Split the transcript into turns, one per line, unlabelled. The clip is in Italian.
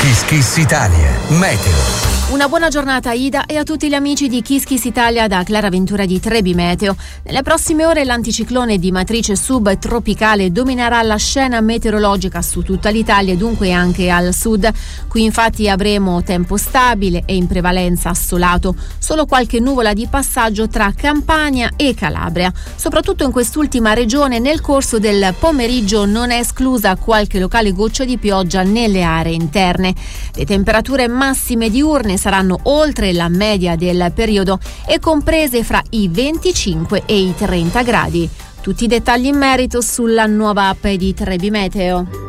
Kiss Kiss Italia. Meteo.
Una buona giornata Ida e a tutti gli amici di Kiss Kiss Italia da Clara Ventura di Trebi Meteo. Nelle prossime ore l'anticiclone di matrice subtropicale dominerà la scena meteorologica su tutta l'Italia e dunque anche al sud. Qui infatti avremo tempo stabile e in prevalenza assolato, solo qualche nuvola di passaggio tra Campania e Calabria. Soprattutto in quest'ultima regione nel corso del pomeriggio non è esclusa qualche locale goccia di pioggia nelle aree interne. Le temperature massime diurne saranno oltre la media del periodo e comprese fra i 25 e i 30 gradi. Tutti i dettagli in merito sulla nuova app di Trebi Meteo.